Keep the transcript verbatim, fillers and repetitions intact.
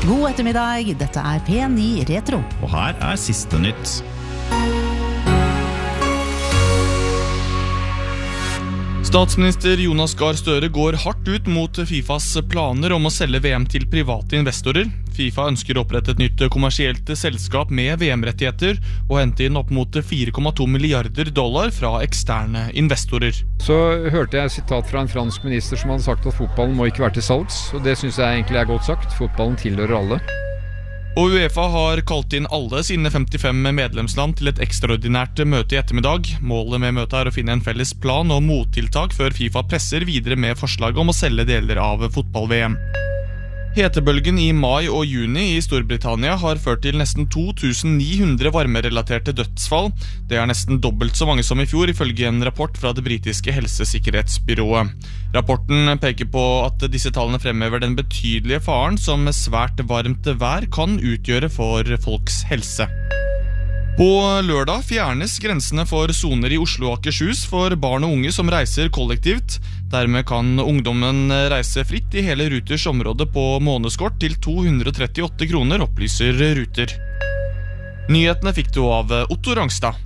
God ettermiddag, dette er P ni Retro. Og her er siste nytt. Statsminister Jonas Gahr Støre går hardt ut mot FIFAs planer om å selge V M til private investorer. FIFA ønsker å opprette et nytt kommersielt selskap med V M-rettigheter og hente inn opp mot fire komma to milliarder dollar fra eksterne investorer. Så hørte jeg et sitat fra en fransk minister som hadde sagt at fotballen må ikke være til salgs, og det synes jeg egentlig er godt sagt. Fotballen tilhører alle. Og UEFA har kalt inn alle sine femtifem medlemsland til et ekstraordinært møte i ettermiddag. Målet med møtet er å finne en felles plan og mottiltak før FIFA presser videre med forslag om å selge deler av fotball-V M. Hetebølgen i mai og juni i Storbritannia har ført til nesten to tusen ni hundre varmerelaterte dødsfall. Det er nesten dobbelt så mange som i fjor, ifølge en rapport fra det britiske helsesikkerhetsbyrået. Rapporten peker på at disse tallene fremhever den betydelige faren som svært varmt vær kan utgjøre for folks helse. På lørdag fjernes grensene for soner i Oslo og Akershus for barn og unge som reiser kollektivt. Dermed kan ungdommen reise fritt i hele Ruters område på månedskort til to hundre og trettiåtte kroner, opplyser Ruter. Nyhetene fikk du av Otto Rangstad.